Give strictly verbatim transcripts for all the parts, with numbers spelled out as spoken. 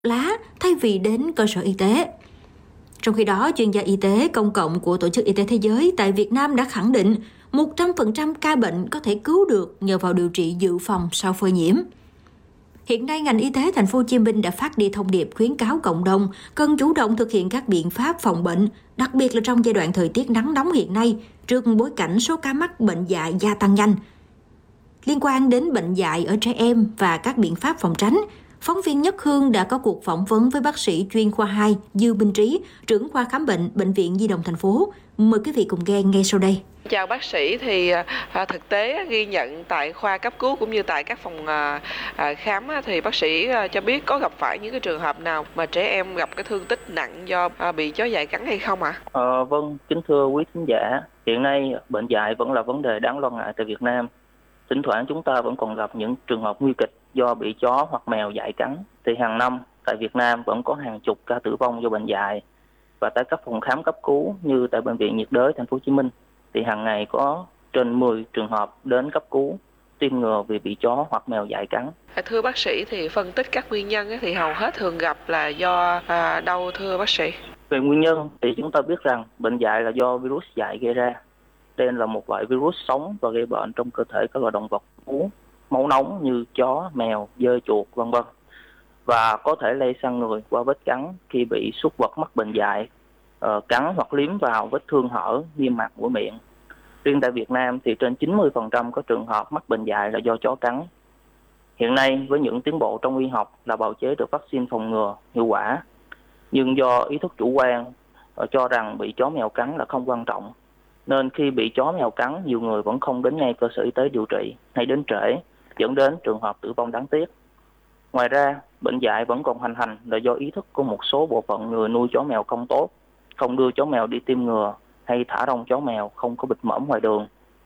lá thay vì đến cơ sở y tế. Trong khi đó, chuyên gia y tế công cộng của Tổ chức Y tế Thế giới tại Việt Nam đã khẳng định một trăm phần trăm ca bệnh có thể cứu được nhờ vào điều trị dự phòng sau phơi nhiễm. Hiện nay, ngành y tế thành phố Hồ Chí Minh đã phát đi thông điệp khuyến cáo cộng đồng cần chủ động thực hiện các biện pháp phòng bệnh, đặc biệt là trong giai đoạn thời tiết nắng nóng hiện nay, trước bối cảnh số ca mắc bệnh dại gia tăng nhanh. Liên quan đến bệnh dại ở trẻ em và các biện pháp phòng tránh, phóng viên Nhất Hương đã có cuộc phỏng vấn với bác sĩ chuyên khoa hai Dư Minh Trí, trưởng khoa khám bệnh Bệnh viện Nhi đồng thành phố. Mời quý vị cùng nghe ngay sau đây. Chào bác sĩ, thì à, thực tế ghi nhận tại khoa cấp cứu cũng như tại các phòng à, à, khám thì bác sĩ à, cho biết có gặp phải những cái trường hợp nào mà trẻ em gặp cái thương tích nặng do à, bị chó dại cắn hay không ạ? À? Ờ, vâng, kính thưa quý khán giả, hiện nay bệnh dại vẫn là vấn đề đáng lo ngại tại Việt Nam. Thỉnh thoảng chúng ta vẫn còn gặp những trường hợp nguy kịch do bị chó hoặc mèo dại cắn. Thì hàng năm tại Việt Nam vẫn có hàng chục ca tử vong do bệnh dại, và tại các phòng khám cấp cứu như tại Bệnh viện Nhiệt đới thành phố Hồ Chí Minh thì hàng ngày có trên mười trường hợp đến cấp cứu tiêm ngừa vì bị chó hoặc mèo dại cắn. Thưa bác sĩ, thì phân tích các nguyên nhân thì hầu hết thường gặp là do à, đâu thưa bác sĩ? Về nguyên nhân thì chúng ta biết rằng bệnh dại là do virus dại gây ra. Đây là một loại virus sống và gây bệnh trong cơ thể các loài động vật uống máu nóng như chó, mèo, dơi, chuột, vân vân, và có thể lây sang người qua vết cắn khi bị súc vật mắc bệnh dại, uh, cắn hoặc liếm vào vết thương hở, niêm mạc mũi miệng. Riêng tại Việt Nam thì trên chín mươi phần trăm các trường hợp mắc bệnh dại là do chó cắn. Hiện nay với những tiến bộ trong y học là bào chế được vaccine phòng ngừa hiệu quả, nhưng do ý thức chủ quan uh, cho rằng bị chó mèo cắn là không quan trọng, nên khi bị chó mèo cắn nhiều người vẫn không đến ngay cơ sở y tế điều trị hay đến trễ, dẫn đến trường hợp tử vong đáng tiếc. Ngoài ra, bệnh dại vẫn còn hoành hành là do ý thức của một số bộ phận người nuôi chó mèo không tốt, không đưa chó mèo đi tiêm ngừa hay thả rông chó mèo không có bịt mõm ngoài đường.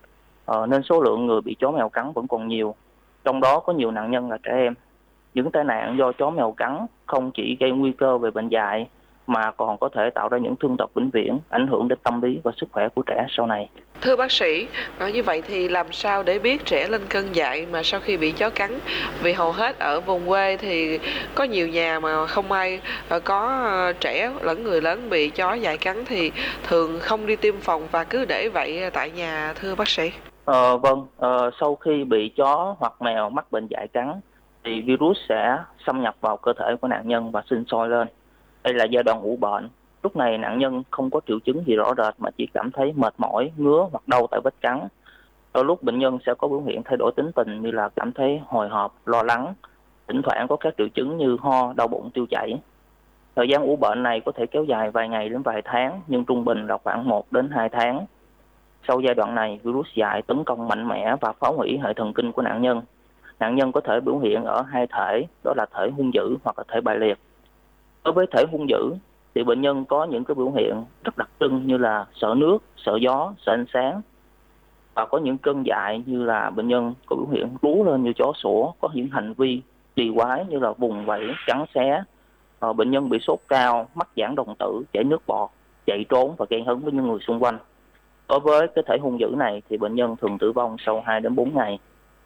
Ờ, nên số lượng người bị chó mèo cắn vẫn còn nhiều, trong đó có nhiều nạn nhân là trẻ em. Những tai nạn do chó mèo cắn không chỉ gây nguy cơ về bệnh dại mà còn có thể tạo ra những thương tật vĩnh viễn, ảnh hưởng đến tâm lý và sức khỏe của trẻ sau này. Thưa bác sĩ, như vậy thì làm sao để biết trẻ lên cơn dại mà sau khi bị chó cắn? Vì hầu hết ở vùng quê thì có nhiều nhà mà không ai có trẻ lẫn người lớn bị chó dại cắn thì thường không đi tiêm phòng và cứ để vậy tại nhà, thưa bác sĩ. Ờ, vâng, ờ, sau khi bị chó hoặc mèo mắc bệnh dại cắn thì virus sẽ xâm nhập vào cơ thể của nạn nhân và sinh sôi lên. Đây là giai đoạn ủ bệnh. Lúc này nạn nhân không có triệu chứng gì rõ rệt mà chỉ cảm thấy mệt mỏi, ngứa hoặc đau tại vết cắn. Đôi lúc bệnh nhân sẽ có biểu hiện thay đổi tính tình như là cảm thấy hồi hộp, lo lắng, thỉnh thoảng có các triệu chứng như ho, đau bụng, tiêu chảy. Thời gian ủ bệnh này có thể kéo dài vài ngày đến vài tháng, nhưng trung bình là khoảng một đến hai tháng. Sau giai đoạn này, virus dại tấn công mạnh mẽ và phá hủy hệ thần kinh của nạn nhân. Nạn nhân có thể biểu hiện ở hai thể, đó là thể hung dữ hoặc là thể bại liệt. Đối với thể hung dữ thì bệnh nhân có những cái biểu hiện rất đặc trưng như là sợ nước, sợ gió, sợ ánh sáng, và có những cơn dại như là bệnh nhân có biểu hiện rú lên như chó sủa, có những hành vi kỳ quái như là vùng vẫy, cắn xé. Ờ, bệnh nhân bị sốt cao, mắc giãn đồng tử, chảy nước bọt, chạy trốn và gây hấn với những người xung quanh. Đối với cái thể hung dữ này thì bệnh nhân thường tử vong sau hai đến bốn ngày.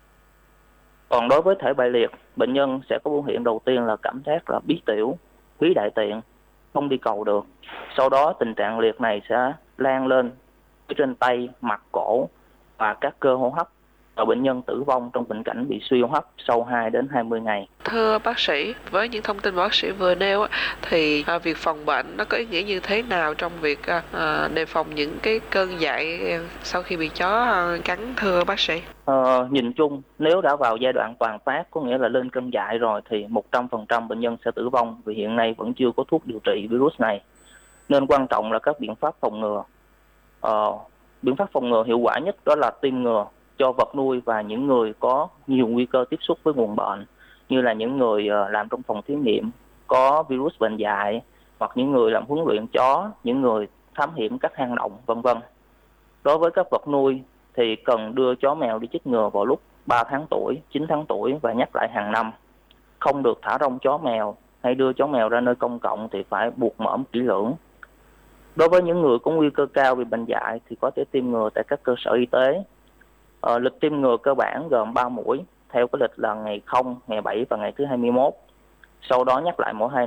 Còn đối với thể bại liệt, bệnh nhân sẽ có biểu hiện đầu tiên là cảm giác là bí tiểu, khí đại tiện, không đi cầu được. Sau đó tình trạng liệt này sẽ lan lên ở trên tay, mặt, cổ và các cơ hô hấp, và bệnh nhân tử vong trong tình cảnh bị suy hô hấp sau hai đến hai mươi ngày. Thưa bác sĩ, với những thông tin bác sĩ vừa nêu thì việc phòng bệnh nó có ý nghĩa như thế nào trong việc đề phòng những cái cơn dại sau khi bị chó cắn, thưa bác sĩ? Ờ, nhìn chung, nếu đã vào giai đoạn toàn phát, có nghĩa là lên cơn dại rồi, thì một trăm phần trăm bệnh nhân sẽ tử vong vì hiện nay vẫn chưa có thuốc điều trị virus này. Nên quan trọng là các biện pháp phòng ngừa. Ờ, biện pháp phòng ngừa hiệu quả nhất đó là tiêm ngừa cho vật nuôi và những người có nhiều nguy cơ tiếp xúc với nguồn bệnh, như là những người làm trong phòng thí nghiệm có virus bệnh dại, hoặc những người làm huấn luyện chó, những người thám hiểm các hang động, vân vân. Đối với các vật nuôi thì cần đưa chó mèo đi chích ngừa vào lúc ba tháng tuổi, chín tháng tuổi và nhắc lại hàng năm. Không được thả rông chó mèo hay đưa chó mèo ra nơi công cộng thì phải buộc mõm kỹ lưỡng. Đối với những người có nguy cơ cao bị bệnh dại thì có thể tiêm ngừa tại các cơ sở y tế. Ờ, lịch tiêm ngừa cơ bản gồm ba mũi, theo cái lịch là ngày không, ngày bảy và ngày thứ hai mươi mốt. sau đó nhắc lại mỗi hai